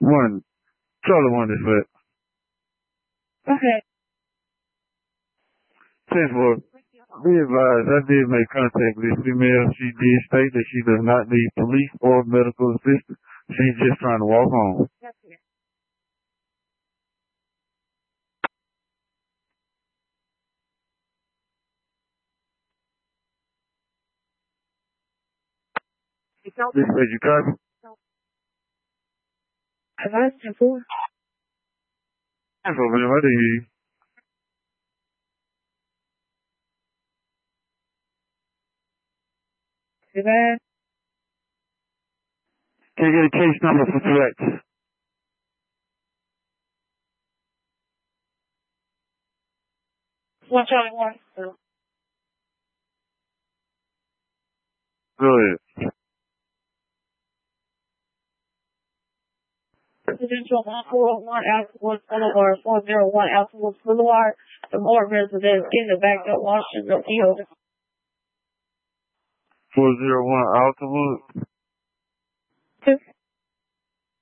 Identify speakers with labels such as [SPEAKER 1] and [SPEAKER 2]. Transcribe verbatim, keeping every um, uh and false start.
[SPEAKER 1] One. Charlie one is what?
[SPEAKER 2] Okay.
[SPEAKER 1] ten four. Be advised, I did make contact with this female. She did state that she does not need police or medical assistance. She's just trying to walk home.
[SPEAKER 2] That's it.
[SPEAKER 1] This is you copy?
[SPEAKER 2] Advice ten four.
[SPEAKER 1] ten four, man. I didn't hear you.
[SPEAKER 2] Advice.
[SPEAKER 1] Can you get a case number for threats?
[SPEAKER 2] One Charlie one.
[SPEAKER 1] Go ahead.
[SPEAKER 2] Residential one four one Alphawood Boulevard, four zero one Alphawood Boulevard. The more residents in the back of Washington field.
[SPEAKER 1] four zero one Altawood.